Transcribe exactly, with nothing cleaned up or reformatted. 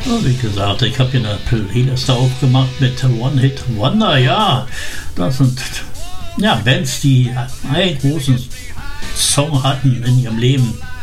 Ja, wie gesagt, ich habe hier eine Playlist aufgemacht mit One Hit Wonder. Ja, das sind ja Bands, die einen großen Song hatten in ihrem Leben